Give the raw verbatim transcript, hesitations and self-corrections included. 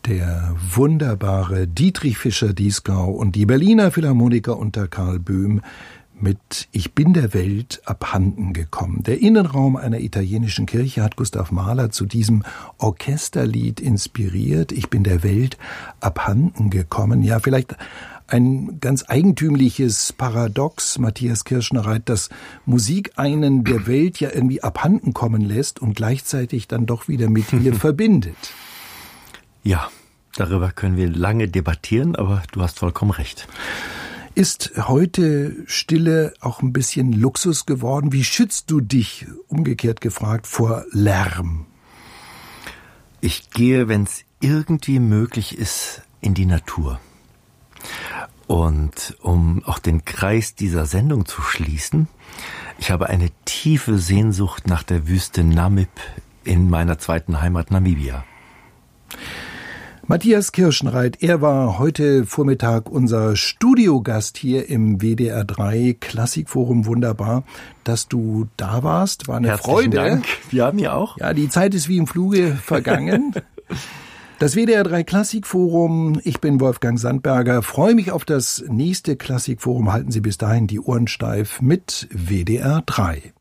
Der wunderbare Dietrich Fischer-Dieskau und die Berliner Philharmoniker unter Karl Böhm mit »Ich bin der Welt abhanden gekommen«. Der Innenraum einer italienischen Kirche hat Gustav Mahler zu diesem Orchesterlied inspiriert. »Ich bin der Welt abhanden gekommen«. Ja, vielleicht ein ganz eigentümliches Paradox, Matthias Kirschner-Reit, dass Musik einen der Welt ja irgendwie abhanden kommen lässt und gleichzeitig dann doch wieder mit ihr verbindet. Ja, darüber können wir lange debattieren, aber du hast vollkommen recht. Ist heute Stille auch ein bisschen Luxus geworden? Wie schützt du dich, umgekehrt gefragt, vor Lärm? Ich gehe, wenn es irgendwie möglich ist, in die Natur. Und um auch den Kreis dieser Sendung zu schließen, ich habe eine tiefe Sehnsucht nach der Wüste Namib in meiner zweiten Heimat Namibia. Matthias Kirschner-Reit, er war heute Vormittag unser Studiogast hier im W D R drei Klassikforum. Wunderbar, dass du da warst. War eine Herzlichen Freude. Dank. Ja, mir auch. Ja, die Zeit ist wie im Fluge vergangen. Das W D R drei Klassikforum. Ich bin Wolfgang Sandberger. Freue mich auf das nächste Klassikforum. Halten Sie bis dahin die Ohren steif mit W D R drei.